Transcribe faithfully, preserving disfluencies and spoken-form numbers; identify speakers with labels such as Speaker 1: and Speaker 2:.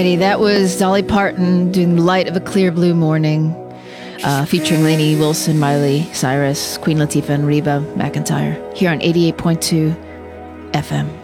Speaker 1: righty, that was Dolly Parton doing Light of a Clear Blue Morning, uh, featuring Lainey Wilson, Miley Cyrus, Queen Latifah, and Reba McEntire here on eighty-eight point two F M.